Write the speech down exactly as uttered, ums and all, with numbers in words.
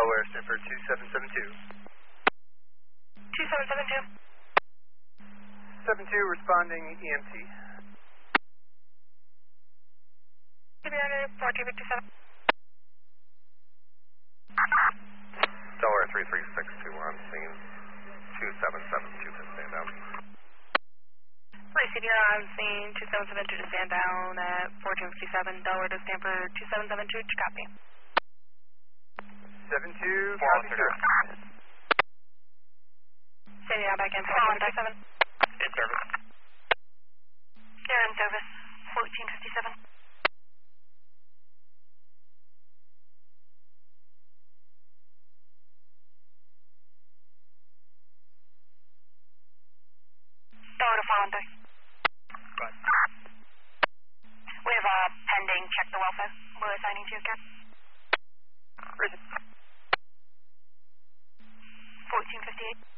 Delaware, Stanford two seven seven two. two seven seven two. seven two responding E M T. fourteen fifty-seven. Delaware three three six two on scene. two seven seven two to stand down. Police C D R on scene two seven seven two to stand down at fourteen fifty-seven. Delaware to Stanford two seven seven two. Copy. seven two, four one copy, zero. sir. C D R back in fourteen fifty-seven. In service. They're in service. fourteen fifty-seven. Delaware to four one three. Right. We have a pending check the welfare. We're assigning to you, Cap. Where is it? fourteen fifty-eight.